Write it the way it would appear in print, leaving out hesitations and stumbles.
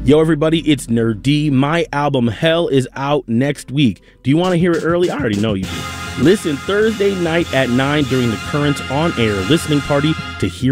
Yo, everybody, it's Nerd D. My album Hell is out next week. Do you want to hear it early? I already know you do. Listen Thursday night at 9 during the Currents on Air listening party to hear